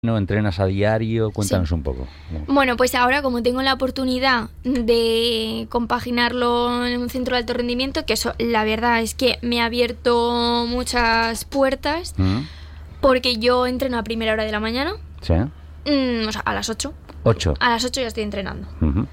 ¿No entrenas a diario? Cuéntanos Sí. un poco. Bueno, pues ahora como tengo la oportunidad de compaginarlo en un centro de alto rendimiento, que eso la verdad es que me ha abierto muchas puertas, porque yo entreno a primera hora de la mañana, ¿Sí? o sea, a las 8. 8. A las 8 ya estoy entrenando.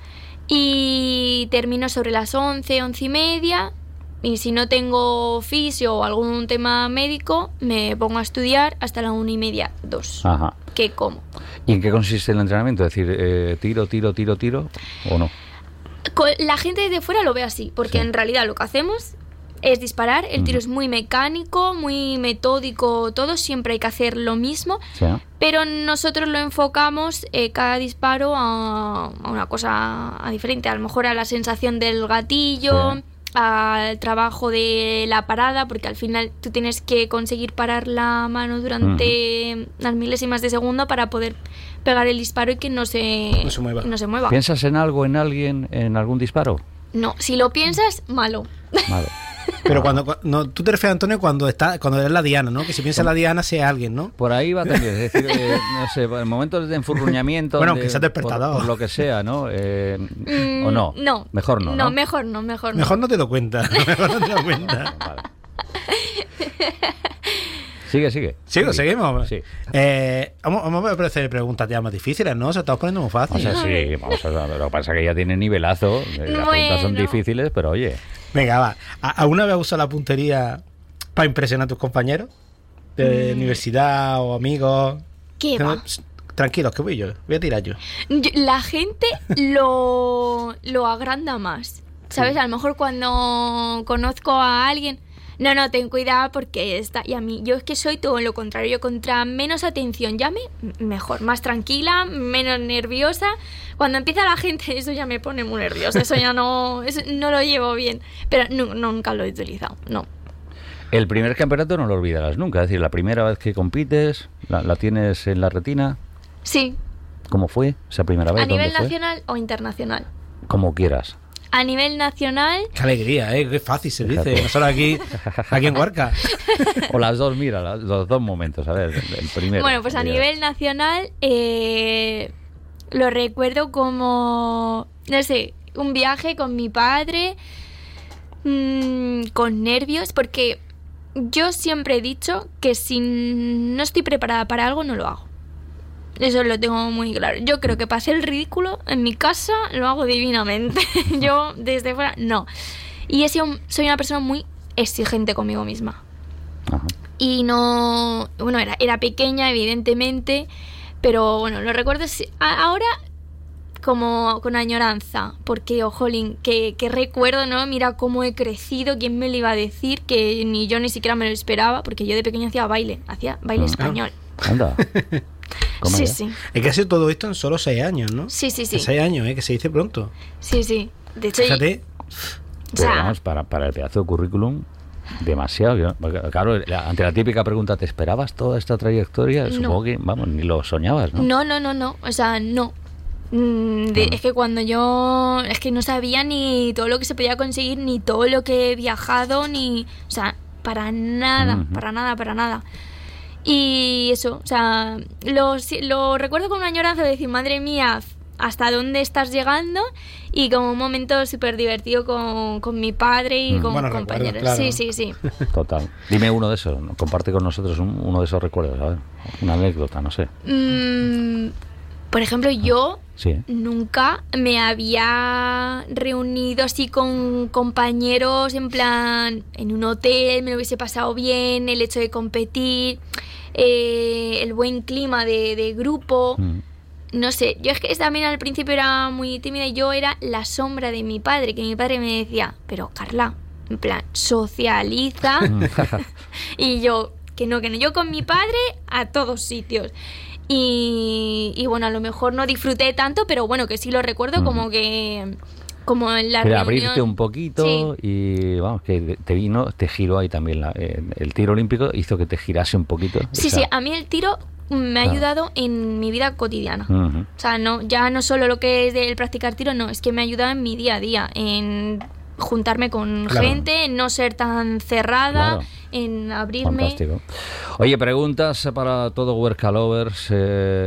Y termino sobre las 11, 11 y media. Y si no tengo fisio o algún tema médico, me pongo a estudiar hasta la 1:30, 2. Ajá. ¿Qué como? ¿Y en qué consiste el entrenamiento? Es decir, tiro, ¿o no? La gente desde fuera lo ve así, porque Sí. en realidad lo que hacemos es disparar. El tiro es muy mecánico, muy metódico, todo. Siempre hay que hacer lo mismo. ¿Sí? Pero nosotros lo enfocamos cada disparo a una cosa diferente. A lo mejor a la sensación del gatillo, Sí. al trabajo de la parada, porque al final tú tienes que conseguir parar la mano durante las milésimas de segundo para poder pegar el disparo y que no se mueva. no se mueva. ¿Piensas en algo, en alguien, en algún disparo? No, si lo piensas, malo. Vale. Pero no, tú te refieres, Antonio, cuando eres la diana, ¿no? Que si piensas en la diana sea alguien, ¿no? Por ahí va también, es decir, no sé, en momentos de enfurruñamiento, Bueno, aunque seas despertador. por lo que sea, ¿no? ¿O no? No. Mejor no, ¿no? No, mejor no. Mejor no te lo cuentas. Mejor no te lo cuentas. Vale. Sigue. Seguimos. Sí. Vamos a hacer preguntas ya más difíciles, ¿no? Se está poniendo muy fácil. O sea, sí, vamos a ver. Lo que pasa es que ya tiene nivelazo. Las preguntas son difíciles, pero oye. Venga, va. ¿Alguna vez has usado la puntería para impresionar a tus compañeros? De universidad o amigos. ¿Qué va? Tranquilos, que voy a tirar yo. La gente lo agranda más. ¿Sabes? A lo mejor cuando conozco a alguien... No, ten cuidado porque está... Y a mí, yo es que soy todo lo contrario. Yo contra menos atención llame, mejor. Más tranquila, menos nerviosa. Cuando empieza la gente, eso ya me pone muy nerviosa. Eso ya no lo llevo bien. Pero nunca lo he utilizado, no. El primer campeonato no lo olvidarás nunca. Es decir, la primera vez que compites, la tienes en la retina. Sí. ¿Cómo fue esa primera vez? ¿A nivel ¿Dónde fue? nacional o internacional? Como quieras. A nivel nacional... Qué alegría, qué fácil se dice. Fíjate. No solo aquí en Huarca. O las dos, mira, los dos momentos. A ver, el primero. Bueno, pues a nivel nacional lo recuerdo como, no sé, un viaje con mi padre, con nervios, porque yo siempre he dicho que si no estoy preparada para algo, no lo hago. Eso lo tengo muy claro. Yo creo que para hacer el ridículo en mi casa lo hago divinamente. Yo desde fuera, no. Y soy una persona muy exigente conmigo misma. Ajá. Y no... Bueno, era pequeña, evidentemente, pero bueno, lo recuerdo ahora como con añoranza, porque, jolín, que recuerdo, ¿no? Mira cómo he crecido, quién me lo iba a decir, que ni yo ni siquiera me lo esperaba, porque yo de pequeña hacía baile español. Anda. ¿Cómo Sí, ya? sí. Es que ha sido todo esto en solo 6 años, ¿no? Sí. 6 años, que se dice pronto. Sí. De hecho, Fíjate. o Pero sea, vamos, para el pedazo de currículum, demasiado. Claro, ante la típica pregunta, ¿te esperabas toda esta trayectoria? No. Supongo que, vamos, ni lo soñabas, ¿no? No. O sea, no. Es que cuando yo... Es que no sabía ni todo lo que se podía conseguir, ni todo lo que he viajado, ni... O sea, para nada, para nada. Y eso, o sea, lo recuerdo con una añoranza de decir, madre mía, ¿hasta dónde estás llegando? Y como un momento súper divertido con mi padre y con Buenos compañeros. recuerdos, claro. Sí. Total. Dime uno de esos, ¿no? Comparte con nosotros uno de esos recuerdos, a ver, una anécdota, no sé. Por ejemplo, yo Sí. nunca me había reunido así con compañeros en plan en un hotel, me lo hubiese pasado bien, el hecho de competir, el buen clima de grupo. No sé, yo es que también al principio era muy tímida y yo era la sombra de mi padre, que mi padre me decía, pero Carla, en plan, socializa. Y yo, que no, yo con mi padre a todos sitios. Y bueno, a lo mejor no disfruté tanto, pero bueno, que sí lo recuerdo como en la reunión. Abrirte un poquito, sí. Y vamos, que te giró ahí también el tiro olímpico, hizo que te girase un poquito. Sí, a mí el tiro me ha ayudado en mi vida cotidiana. O sea, ya no solo lo que es el practicar tiro, no, es que me ha ayudado en mi día a día, en juntarme con Claro. gente, en no ser tan cerrada, Claro. en abrirme. Fantástico. Oye, preguntas para todo Huerca Lovers.